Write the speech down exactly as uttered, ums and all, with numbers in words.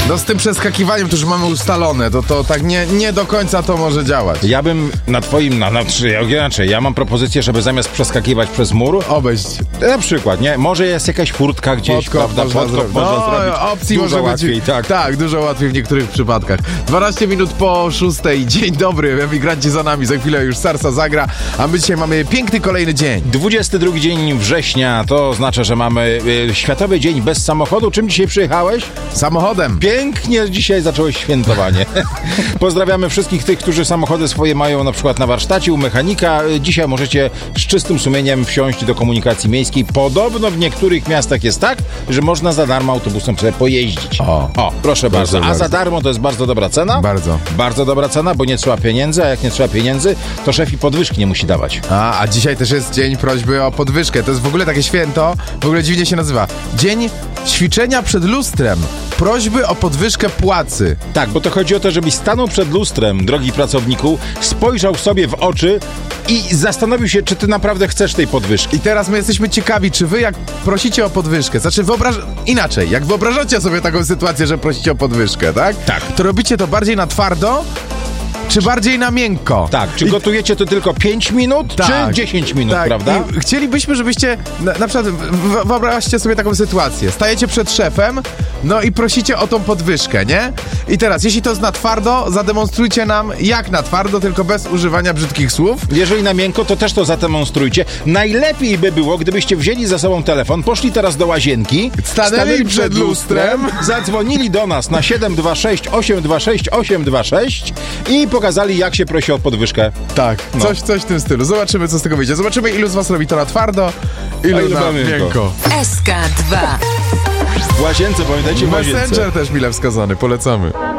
No z tym przeskakiwaniem to już mamy ustalone, to, to tak nie, nie do końca to może działać. Ja bym na twoim, na, na, inaczej, ja mam propozycję, żeby zamiast przeskakiwać przez mur, obejść. Na przykład, nie? Może jest jakaś furtka gdzieś, Podkop prawda? można Podkop zrobić. można No, zrobić. opcji Dużo może łatwiej, być, tak. Tak, dużo łatwiej w niektórych przypadkach. dwanaście minut po szóstej. Dzień dobry, emigranci za nami. Za chwilę już Sarsa zagra, a my dzisiaj mamy piękny kolejny dzień. dwudziesty drugi dzień września, to oznacza, że mamy y, Światowy Dzień Bez Samochodu. Czym dzisiaj przyjechałeś? Samochodem. Pięknie dzisiaj zacząłeś świętowanie. Pozdrawiamy wszystkich tych, którzy samochody swoje mają na przykład na warsztacie, u mechanika. Dzisiaj możecie z czystym sumieniem wsiąść do komunikacji miejskiej. Podobno w niektórych miastach jest tak, że można za darmo autobusem sobie pojeździć. O, o proszę bardzo. A za darmo to jest bardzo dobra cena? Bardzo. Bardzo dobra cena, bo nie trzeba pieniędzy, a jak nie trzeba pieniędzy, to szef i podwyżki nie musi dawać. A, a dzisiaj też jest dzień prośby o podwyżkę. To jest w ogóle takie święto, w ogóle dziwnie się nazywa. Dzień ćwiczenia przed lustrem. Prośby o podwyżkę płacy. Tak, bo to chodzi o to, żebyś stanął przed lustrem, drogi pracowniku, spojrzał sobie w oczy i zastanowił się, czy ty naprawdę chcesz tej podwyżki. I teraz my jesteśmy ciekawi, czy wy jak prosicie o podwyżkę, znaczy wyobraż... inaczej, jak wyobrażacie sobie taką sytuację, że prosicie o podwyżkę, tak? Tak. To robicie to bardziej na twardo, czy bardziej na miękko? Tak, czy I... gotujecie to tylko pięć minut, tak, czy dziesięć minut, tak. prawda? I chcielibyśmy, żebyście, na, na przykład w, wyobraźcie sobie taką sytuację, stajecie przed szefem, no i prosicie o tą podwyżkę, nie? I teraz, jeśli to jest na twardo, zademonstrujcie nam, jak na twardo, tylko bez używania brzydkich słów. Jeżeli na miękko, to też to zademonstrujcie. Najlepiej by było, gdybyście wzięli ze sobą telefon, poszli teraz do łazienki, stanęli przed lustrem, zadzwonili do nas na siedem dwa sześć osiem dwa sześć osiem dwa sześć i pokazali, jak się prosi o podwyżkę. Tak, no. coś, coś w tym stylu. Zobaczymy, co z tego wyjdzie. Zobaczymy, ilu z was robi to na twardo, ilu, ilu na na miękko. miękko. S K dwa. W łazience, pamiętajcie, w łazience. Messenger też mile wskazany, polecamy.